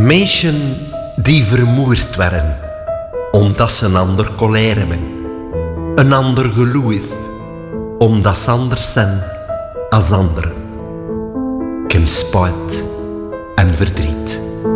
Mensen die vermoord werden, omdat ze een ander colère hebben. Een ander geloof, omdat ze anders zijn als anderen. Ik heb spijt en verdriet.